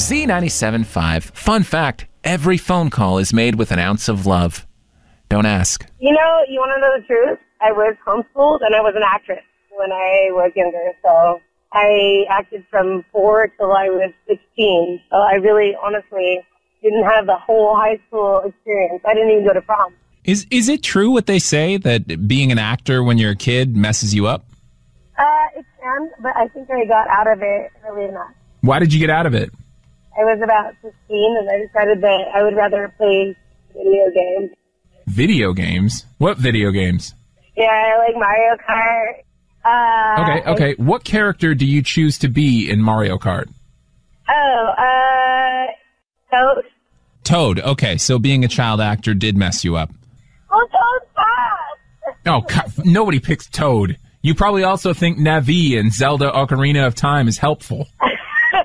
Z97.5. Fun fact, every phone call is made with an ounce of love. Don't ask. You want to know the truth? I was homeschooled and I was an actress when I was younger. So I acted from 4 till I was 16. So I really, honestly, didn't have the whole high school experience. I didn't even go to prom. Is it true what they say, that being an actor when you're a kid messes you up? It can, but I think I got out of it early enough. Why did you get out of it? I was about 15, and I decided that I would rather play video games. Video games? What video games? Yeah, I like Mario Kart. Okay. What character do you choose to be in Mario Kart? Toad. Toad. Okay, so being a child actor did mess you up. Oh, Toad's fast! Oh, nobody picks Toad. You probably also think Navi in Zelda Ocarina of Time is helpful.